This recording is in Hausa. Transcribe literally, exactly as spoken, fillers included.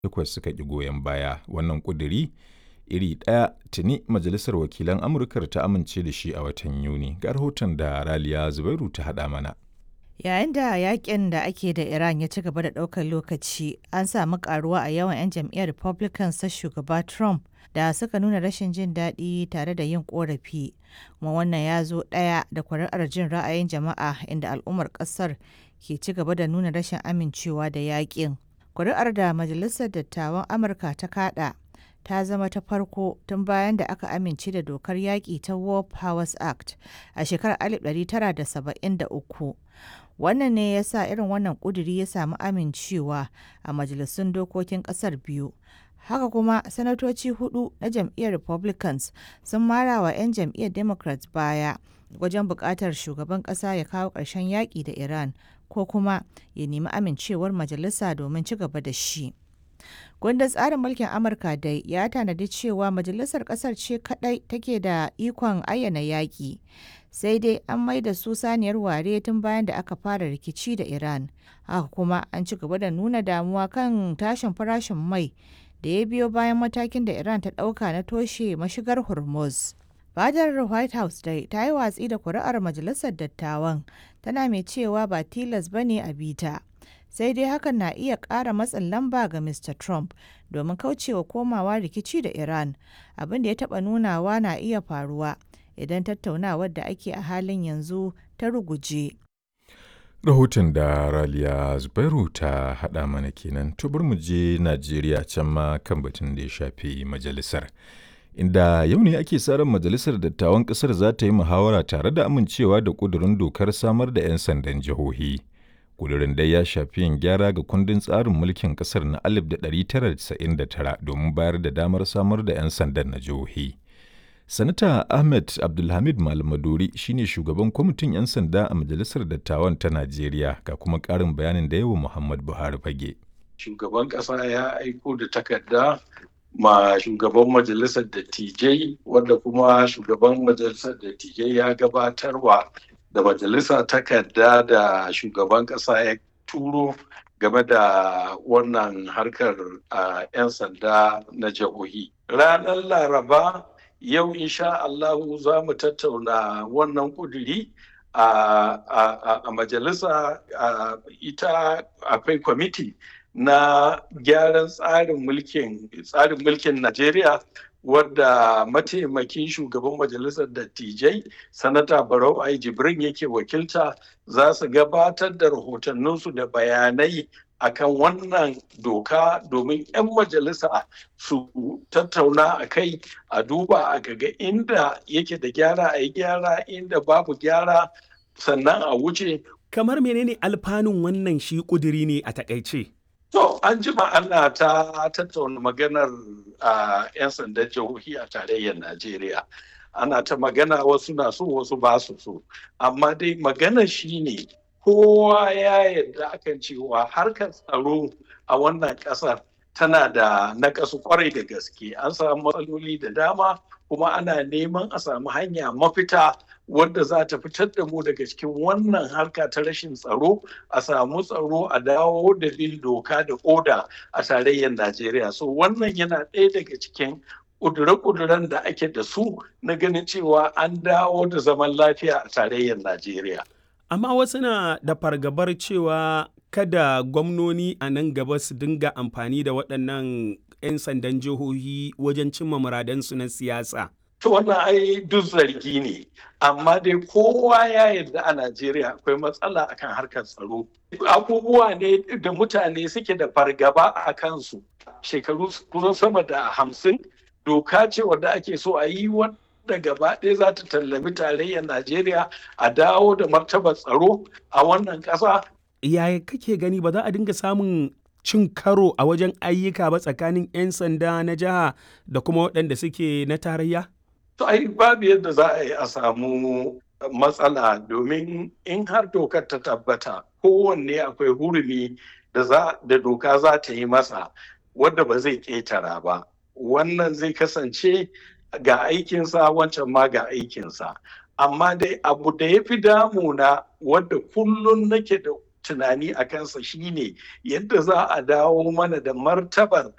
takwas suka ƙi goyon baya. Wannan ƙuduri iri ɗaya tuni Majalisar Wakilan Amurkar ta amince da shi a watan Yuni. Ga rahoton da Raliya Zubairu ta haɗa mana. Yayin da yakin da ake da Iran ya ci gaba da ɗaukar lokaci, an samu karuwa a yawan 'yan jam'iyyar Republicans ta shugaba Trump da suka nuna rashin jin daɗi tare da yin ƙorafi. Kuma wannan ya zo ɗaya da kuri'ar jin ra'ayin jama'a inda al'ummar ƙasar ke ci gaba da nuna rashin amincewa da yakin. Kuri'ar da Majalisar Dattawan Amurka ta kaɗa ta zama ta farko tun bayan da aka amince da dokar yaƙi ta War Powers Act a shekarar alif ɗari tara da saba'in da uku. Wannan ne ya sa irin wannan ƙuduri ya samu amincewa a majalisun dokokin ƙasar biyu. Haka kuma, sanatoci hudu na jam'iyyar Republicans sun mara wa 'yan jam'iyyar Democrats baya wajen buƙatar shugaban ƙasa ya kawo ƙarshen yaƙi da Iran ko kuma ya nemi amincewar majalisa domin ci gaba da shi. Kundin tsarin mulkin Amurka dai ya tanadi cewa majalisar ƙasar ce kaɗai take da ikon ayyana yaƙi. Sai dai an maida su saniyar ware tun bayan da aka fara rikici da Iran. Haka kuma an ci gaba da nuna damuwa kan tashin farashin mai da ya biyo bayan matakin da Iran ta ɗauka na toshe mashigar Hormuz. Fadar White House dai ta yi watsi da kuri'ar Majalisar Dattawan, tana mai cewa ba tilas ba ne a bita. Sai dai hakan na iya ƙara matsin lamba ga Mister Trump domin kaucewa komawa rikici da Iran, abin da ya taɓa nunawa na iya faruwa idan tattaunawar da ake a halin yanzu ta ruguje. Rahoton da Raliya Zubairu ta haɗa mana kenan. Tubar mu je Najeriya can ma kan batun da ya shafi majalisar. Inda yau ne ake sa ran Majalisar Dattawan ƙasar za ta yi muhawara tare da amincewa da ƙudurin dokar samar da 'yan sandan jihohi. Ƙudurin dai ya shafi yin gyara ga kundin tsarin mulkin ƙasar na alif ɗari tara da casa'in da tara domin bayar da damar samar da 'yan sandan na jihohi. Sanata Ahmed Abdulhamid Malamadori shine shugaban kwamitin 'yan sanda a Majalisar Dattawan ta Najeriya, ga kuma ƙarin bayanin da yawa Muhammad Buhari fage. Shugaban ƙasa ya aiko da takarda ma shugaban Majalisar Dattijai, wanda kuma shugaban Majalisar Dattijai ya gabatarwa da majalisa takarda da shugaban ƙasa ya turo game da wannan harkar uh, 'yan sanda na jihohi. Ranar Laraba yau insha Allahu za mu tattauna wannan kuduri a, a, a majalisa. A, ita akwai kwamiti na gyaran tsarin mulkin tsarin mulkin Najeriya wadda mataimakin shugaban majalisar dattijai sanata Barau Ai Jibrin yake wakilta, za su gabatar da rahotanninsu da bayanai akan wannan doka domin 'yan majalisa su tattauna a kai, a duba a ga inda yake da gyara a yi gyara, inda babu gyara sannan a wuce. Kamar menene alfanun wannan shi kuduri ne a takaice? To, an jima ana ta tattauna maganar uh, 'yan sandan jihohi a tarayyar Najeriya. Ana ta magana, wasu na so wasu ba su so. Amma dai magana shi ne kowa ya yarda akan cewa harkar tsaro a wannan ƙasar tana da naƙasu kwarai da gaske. An samu matsaloli da dama kuma ana neman a samu hanya mafita wadda za ta fitar da mu daga cikin wannan harka ta rashin tsaro, a samu tsaro, a dawo da bin doka da oda a tarayyar Najeriya. So wannan yana ɗaya daga cikin ƙudure-ƙuduren da ake da su na ganin cewa an dawo da zaman lafiya a tarayyar Najeriya. Amma wasu na da fargabar cewa kada gwamnoni a nan gaba su dinga amfani da waɗannan 'yan sandan jihohi wajen cimma muradansu na siyasa. To wannan ai duk zargi ne, amma dai kowa ya yarda a Najeriya akwai matsala akan harkar tsaro. Abubuwa ne da mutane suke da fargaba a kansu. Shekaru kusan sama da hamsin, doka ce wadda ake so a yi da gaba ɗaya za ta tallafi tarayyar Najeriya a dawo da martabar tsaro a wannan ƙasa. Yaya kake gani ba za a dinga samun cin karo a wajen ayyuka ba tsakanin 'yan sanda na jiha da kuma waɗanda suke na tarayya? To ai babu yadda za a yi a samu matsala, domin in har dokar ta tabbata kowanne akwai hurumi da za da doka za ta yi masa wadda ba zai ƙetara ba. Wannan zai kasance ga aikinsa, wancan ma ga aikinsa. Amma dai abu da ya fi damuna wadda kullum nake da tunani a kansa shine yadda za a dawo mana da martabar